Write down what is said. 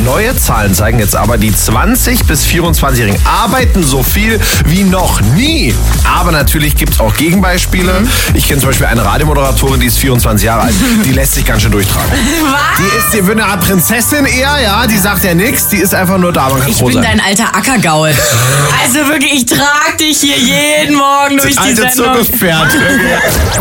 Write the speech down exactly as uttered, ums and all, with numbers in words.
Neue Zahlen zeigen jetzt aber, die zwanzig- bis vierundzwanzigjährigen arbeiten so viel wie noch nie. Aber natürlich gibt es auch Gegenbeispiele. Mhm. Ich kenne zum Beispiel eine Radiomoderatorin, die ist vierundzwanzig Jahre alt. Die lässt sich ganz schön durchtragen. Was? Die ist die eine Art Prinzessin eher, ja. Die sagt ja nichts, die ist einfach nur da. Man kann ich froh bin sein. dein alter Ackergaul. Also wirklich, ich trage dich hier jeden Morgen durch die Alte Sendung. Zirkuspferd.